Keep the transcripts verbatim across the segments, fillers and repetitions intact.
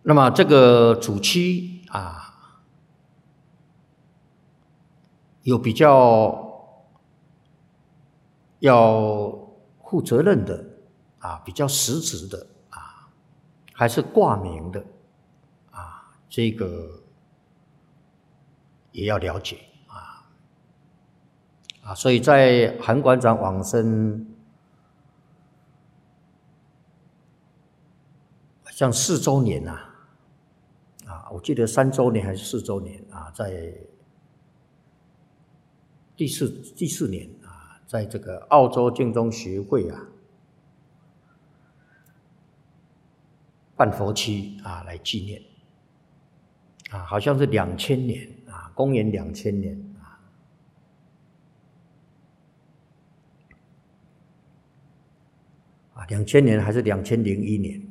那么这个主妻啊，有比较要负责任的啊，比较实质的啊，还是挂名的啊，这个也要了解啊啊，所以在韩馆长往生像四周年呐、啊。啊，我记得三周年还是四周年啊，在第四第四年啊，在这个澳洲净宗学会啊办佛期啊来纪念啊，好像是两千年啊，公元两千年啊，啊两千年还是两千零一年。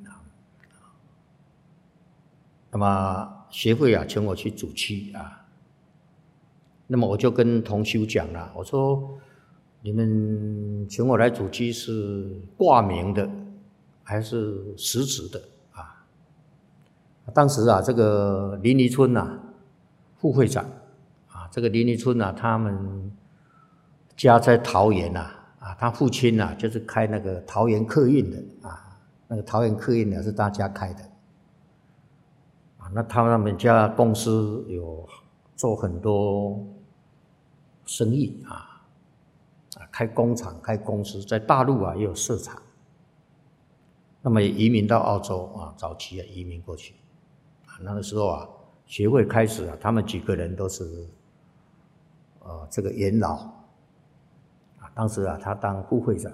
那么协会啊，请我去主期啊，那么我就跟同修讲了，我说你们请我来主期是挂名的还是实质的啊？当时啊，这个林宜春啊，副会长啊，这个林宜春啊，他们家在桃园啊，啊，他父亲啊就是开那个桃园客运的啊，那个桃园客运呢是他家开的。那他们家公司有做很多生意啊，开工厂、开公司，在大陆啊也有设厂。那么也移民到澳洲啊，早期啊移民过去。啊，那个时候啊，学会开始啊，他们几个人都是呃这个元老啊，当时啊他当副会长。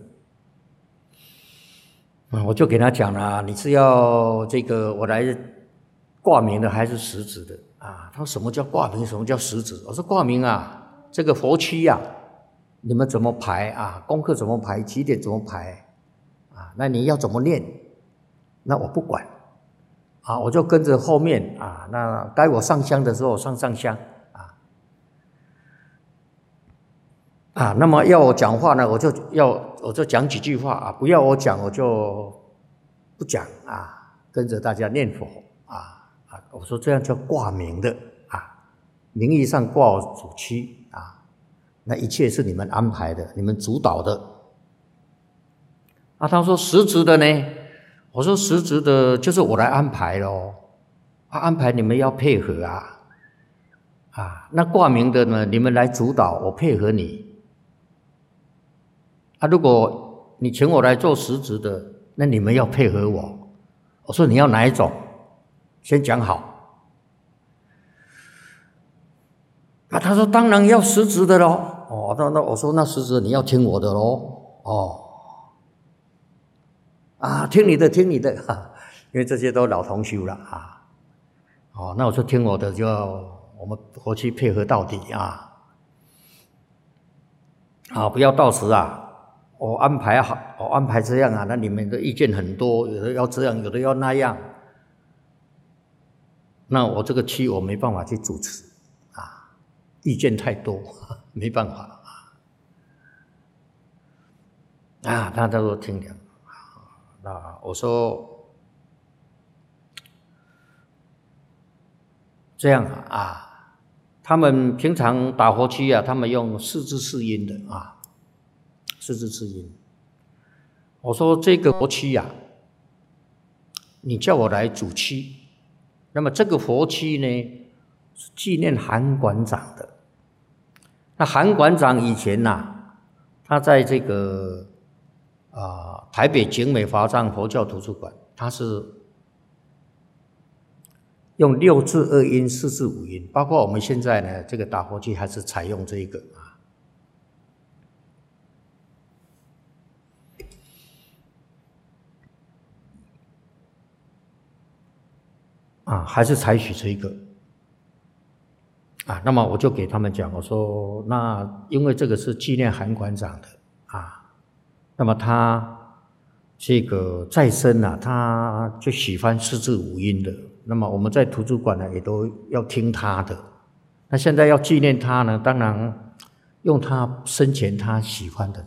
啊，我就给他讲了，你是要这个我来挂名的还是实质的啊？他说什么叫挂名，什么叫实质？我说挂名啊，这个佛期啊，你们怎么排啊？功课怎么排？几点怎么排啊？那你要怎么念？那我不管啊，我就跟着后面啊，那该我上香的时候上上香啊啊，那么要我讲话呢，我就要我就讲几句话啊，不要我讲我就不讲啊，跟着大家念佛啊。啊，我说这样叫挂名的啊，名义上挂我主期啊，那一切是你们安排的，你们主导的。啊，他说实质的呢，我说实质的就是我来安排咯，啊，安排你们要配合啊，啊，那挂名的呢，你们来主导，我配合你。啊，如果你请我来做实质的，那你们要配合我。我说你要哪一种？先讲好。啊，他说当然要实质的咯。哦，那那我说那实质你要听我的咯。哦，啊，听你的，听你的，哈，因为这些都老同修了啊。哦，那我说听我的，就要我们回去配合到底啊。啊，不要到时啊，我安排好，我安排这样啊，那你们的意见很多，有的要这样，有的要那样。那我这个期我没办法去主持啊，意见太多，没办法啊。啊，他都听讲，那我说这样啊，他们平常打佛期啊，他们用四字四音的啊，四字四音。我说这个佛期啊，你叫我来主期。那么这个佛期呢，是纪念韩馆长的。那韩馆长以前呐、啊，他在这个啊、呃、台北景美华藏佛教图书馆，他是用六字二音、四字五音，包括我们现在呢这个打佛期还是采用这一个啊。啊，还是采取这个啊，那么我就给他们讲，我说那因为这个是纪念韩馆长的啊，那么他这个在生啊，他就喜欢四字五音的，那么我们在图书馆呢也都要听他的。那现在要纪念他呢，当然用他生前他喜欢的